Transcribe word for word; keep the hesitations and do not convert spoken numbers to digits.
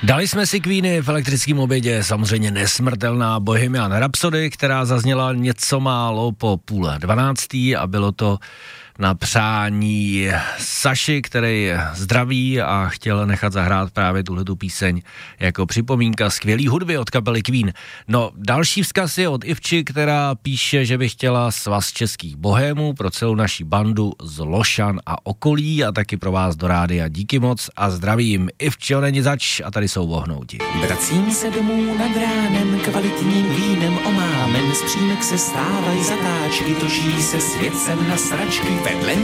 Dali jsme si Queeny v elektrickém obědě, samozřejmě nesmrtelná Bohemian Rhapsody, která zazněla něco málo po půl dvanáctý a bylo to na přání Saši, který zdraví a chtěl nechat zahrát právě tuhletu píseň jako připomínka skvělý hudby od kapely Queen. No, další vzkaz je od Ivči, která píše, že by chtěla svaz českých bohémů pro celou naší bandu z Lošan a okolí a taky pro vás do rádia. Díky moc a zdravím. Ivčo, není zač a tady jsou vohnouti. Vracím se domů nad ránem, kvalitním vínem omámen, z přímek se stávají zatáčky, točí se svět sem na sračky, vedle